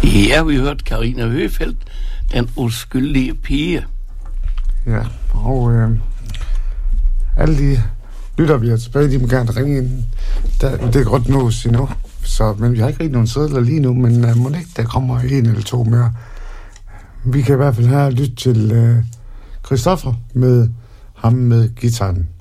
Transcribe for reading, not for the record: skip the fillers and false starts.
Ja, vi hørte Carina Høfeldt, Den uskyldige pige. Ja, og alle de lytter, vi har tilbage, de må gerne ringe ind. Det er godt nås endnu, men vi har ikke rigtig nogen sædler lige nu, men må ikke, der kommer en eller to mere. Vi kan i hvert fald have lytte til Christoffer med ham med gitaren.